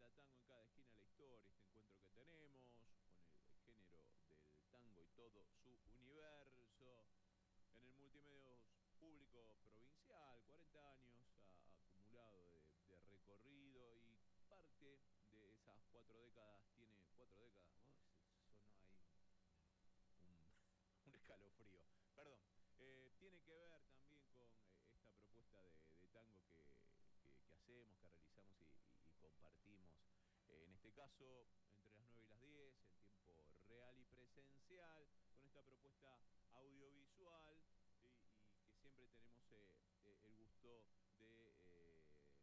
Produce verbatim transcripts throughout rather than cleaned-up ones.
para Tango en cada esquina de la historia, este encuentro que tenemos con el, el género del tango y todo su universo en el multimedios público provincial, cuarenta años ha acumulado de, de recorrido y parte de esas cuatro décadas tiene cuatro décadas, oh, eso no hay un, un, un escalofrío, perdón. Eh, tiene que ver también con eh, esta propuesta de, de tango que, que, que, hacemos, que realizamos y, y, y compartimos. Eh, en este caso, entre las nueve y las diez, en tiempo real y presencial, con esta propuesta audiovisual y, y que siempre tenemos eh, eh, el gusto de, eh,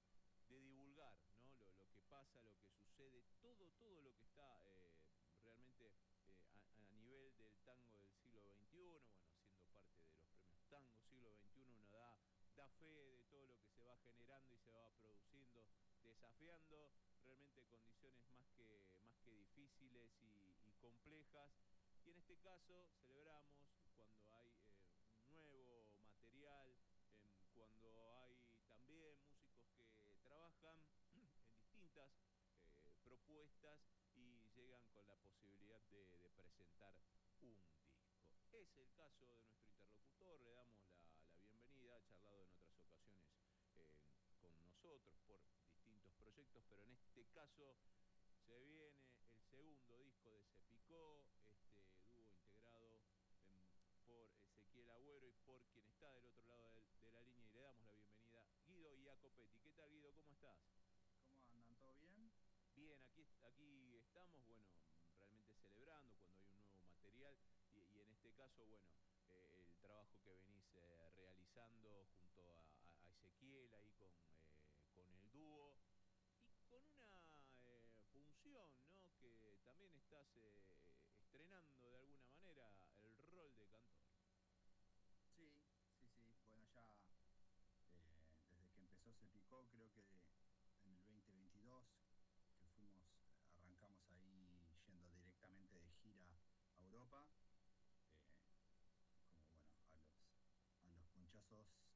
de divulgar, ¿no? Lo, lo que pasa, lo que sucede, todo, todo lo que está eh, realmente eh, a, a nivel del tango del siglo veintiuno, bueno, siendo parte de los premios Tango siglo veintiuno, uno da, da fe de todo lo que se va generando y se va produciendo, desafiando realmente condiciones más que, más que difíciles y, y complejas. Y en este caso celebramos cuando hay eh, un nuevo material, eh, cuando hay también músicos que trabajan en distintas eh, propuestas y llegan con la posibilidad de, de presentar un disco. Es el caso de nuestro interlocutor, le damos la, la bienvenida, ha charlado en otras ocasiones eh, con nosotros por distintos proyectos, pero en este caso se viene el segundo disco de Se Picó, este dúo integrado en, por Ezequiel Agüero y por quien está del otro lado de, de la línea y le damos la bienvenida, Guido Iacopetti. ¿Qué tal, Guido? ¿Cómo estás? ¿Cómo andan? ¿Todo bien? Bien, aquí, aquí estamos, bueno, realmente celebrando cuando hay un nuevo material y, y en este caso, bueno, eh, el trabajo que venís eh, realizando junto a, a Ezequiel ahí con, eh, con el dúo y con una eh, función, ¿no? Que también estás eh, estrenando de alguna manera el rol de cantor. Sí, sí, sí. Bueno, ya eh, desde que empezó Se Picó, creo que en el veinte veintidós, que fuimos, arrancamos ahí yendo directamente de gira a Europa, eh, como bueno, a los, a los ponchazos